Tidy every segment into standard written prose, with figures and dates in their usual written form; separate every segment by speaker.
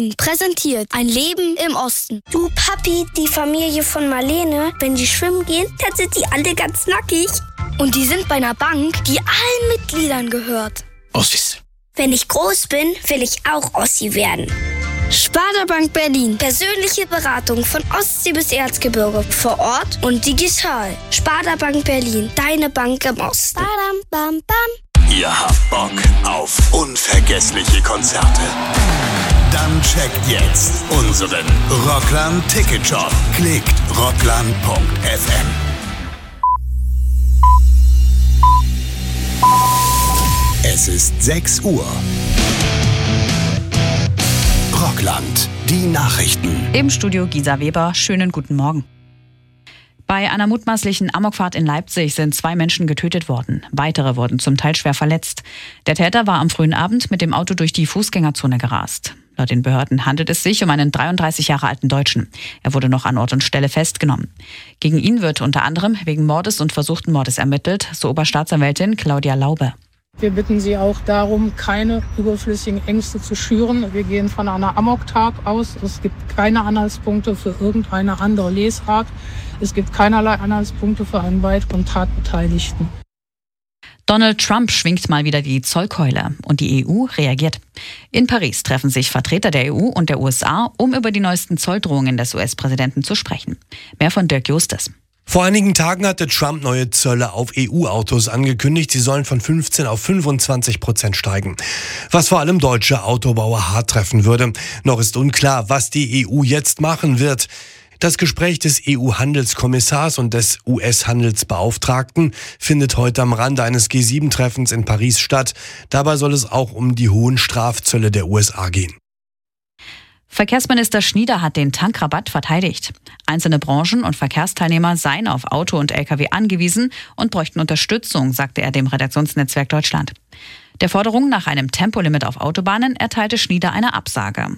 Speaker 1: Berlin präsentiert ein Leben im Osten.
Speaker 2: Du Papi, die Familie von Marlene, wenn die schwimmen gehen, dann sind die alle ganz nackig.
Speaker 1: Und die sind bei einer Bank, die allen Mitgliedern gehört.
Speaker 3: Ossis.
Speaker 2: Wenn ich groß bin, will ich auch Ossi werden.
Speaker 1: Sparda Bank Berlin.
Speaker 2: Persönliche Beratung von Ostsee bis Erzgebirge. Vor Ort und digital. Sparda Bank Berlin. Deine Bank im Osten.
Speaker 1: Badam, bam, bam.
Speaker 4: Ihr habt Bock auf unvergessliche Konzerte? Dann checkt jetzt unseren Rockland Ticket Shop. Klickt rockland.fm. Es ist 6 Uhr. Rockland, die Nachrichten.
Speaker 5: Im Studio Gisa Weber, schönen guten Morgen. Bei einer mutmaßlichen Amokfahrt in Leipzig sind 2 Menschen getötet worden. Weitere wurden zum Teil schwer verletzt. Der Täter war am frühen Abend mit dem Auto durch die Fußgängerzone gerast. Laut den Behörden handelt es sich um einen 33 Jahre alten Deutschen. Er wurde noch an Ort und Stelle festgenommen. Gegen ihn wird unter anderem wegen Mordes und versuchten Mordes ermittelt, so Oberstaatsanwältin Claudia Laube.
Speaker 6: Wir bitten Sie auch darum, keine überflüssigen Ängste zu schüren. Wir gehen von einer Amoktat aus. Es gibt keine Anhaltspunkte für irgendeine andere Lesart. Es gibt keinerlei Anhaltspunkte für einen weiteren Tatbeteiligten.
Speaker 5: Donald Trump schwingt mal wieder die Zollkeule und die EU reagiert. In Paris treffen sich Vertreter der EU und der USA, um über die neuesten Zolldrohungen des US-Präsidenten zu sprechen. Mehr von Dirk Justes.
Speaker 7: Vor einigen Tagen hatte Trump neue Zölle auf EU-Autos angekündigt. Sie sollen von 15% auf 25% steigen. Was vor allem deutsche Autobauer hart treffen würde. Noch ist unklar, was die EU jetzt machen wird. Das Gespräch des EU-Handelskommissars und des US-Handelsbeauftragten findet heute am Rande eines G7-Treffens in Paris statt. Dabei soll es auch um die hohen Strafzölle der USA gehen.
Speaker 5: Verkehrsminister Schnieder hat den Tankrabatt verteidigt. Einzelne Branchen und Verkehrsteilnehmer seien auf Auto und Lkw angewiesen und bräuchten Unterstützung, sagte er dem Redaktionsnetzwerk Deutschland. Der Forderung nach einem Tempolimit auf Autobahnen erteilte Schnieder eine Absage.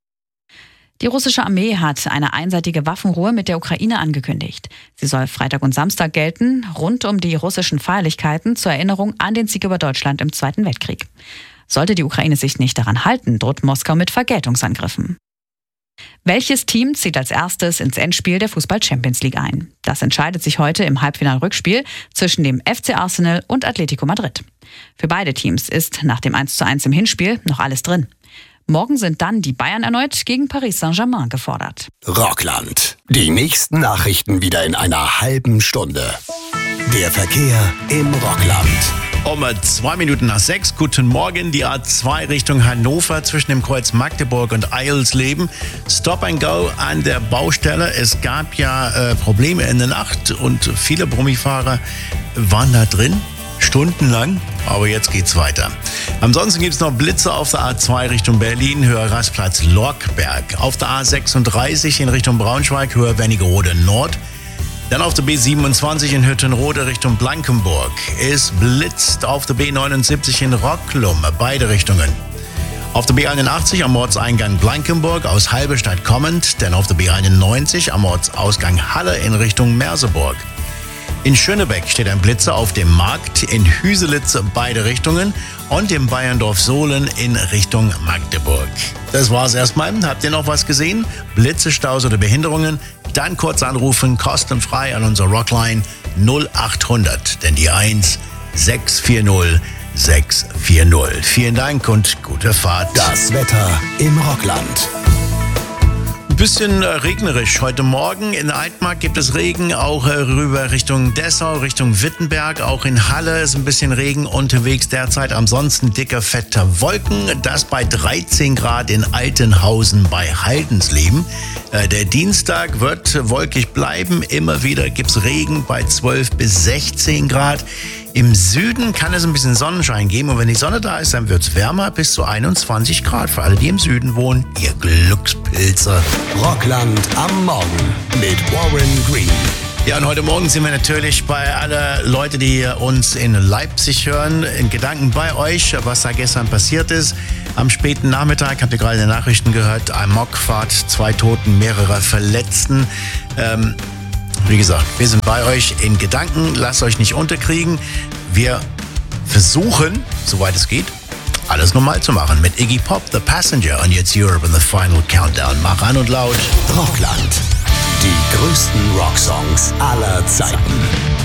Speaker 5: Die russische Armee hat eine einseitige Waffenruhe mit der Ukraine angekündigt. Sie soll Freitag und Samstag gelten, rund um die russischen Feierlichkeiten zur Erinnerung an den Sieg über Deutschland im Zweiten Weltkrieg. Sollte die Ukraine sich nicht daran halten, droht Moskau mit Vergeltungsangriffen. Welches Team zieht als erstes ins Endspiel der Fußball-Champions League ein? Das entscheidet sich heute im Halbfinal-Rückspiel zwischen dem FC Arsenal und Atletico Madrid. Für beide Teams ist nach dem 1:1 im Hinspiel noch alles drin. Morgen sind dann die Bayern erneut gegen Paris Saint-Germain gefordert.
Speaker 4: Rockland. Die nächsten Nachrichten wieder in einer halben Stunde. Der Verkehr im Rockland.
Speaker 3: Um 2 Minuten nach 6. Guten Morgen. Die A2 Richtung Hannover zwischen dem Kreuz Magdeburg und Eilsleben. Stop and go an der Baustelle. Es gab ja Probleme in der Nacht und viele Brummifahrer waren da drin. Stundenlang, aber jetzt geht's weiter. Ansonsten gibt's noch Blitze auf der A2 Richtung Berlin, Höher Rastplatz Lorkberg. Auf der A36 in Richtung Braunschweig, Höher Wernigerode Nord. Dann auf der B27 in Hüttenrode Richtung Blankenburg. Es blitzt auf der B79 in Rocklum, beide Richtungen. Auf der B81 am Ortseingang Blankenburg aus Halberstadt kommend. Dann auf der B91 am Ortsausgang Halle in Richtung Merseburg. In Schönebeck steht ein Blitzer auf dem Markt, in Hüselitz beide Richtungen und im Bayerndorf-Sohlen in Richtung Magdeburg. Das war's erstmal. Habt ihr noch was gesehen? Blitze, Staus oder Behinderungen? Dann kurz anrufen, kostenfrei an unsere Rockline 0800, denn die 1 640 640. Vielen Dank und gute Fahrt.
Speaker 4: Das Wetter im Rockland.
Speaker 3: Ein bisschen regnerisch heute Morgen. In Altmark gibt es Regen, auch rüber Richtung Dessau, Richtung Wittenberg. Auch in Halle ist ein bisschen Regen unterwegs derzeit. Ansonsten dicker, fetter Wolken. Das bei 13 Grad in Altenhausen bei Haldensleben. Der Dienstag wird wolkig bleiben. Immer wieder gibt's Regen bei 12 bis 16 Grad. Im Süden kann es ein bisschen Sonnenschein geben und wenn die Sonne da ist, dann wird's wärmer bis zu 21 Grad. Für alle, die im Süden wohnen, ihr Glückspilze.
Speaker 4: Rockland am Morgen mit Warren Green.
Speaker 3: Ja, und heute Morgen sind wir natürlich bei allen Leuten, die uns in Leipzig hören, in Gedanken bei euch, was da gestern passiert ist. Am späten Nachmittag, habt ihr gerade in den Nachrichten gehört, Amokfahrt, 2 Toten, mehrere Verletzten. Wie gesagt, wir sind bei euch in Gedanken, lasst euch nicht unterkriegen. Wir versuchen, soweit es geht, alles normal zu machen mit Iggy Pop, The Passenger und jetzt Europe in the Final Countdown. Mach an und laut.
Speaker 4: Rockland. Die größten Rocksongs aller Zeiten.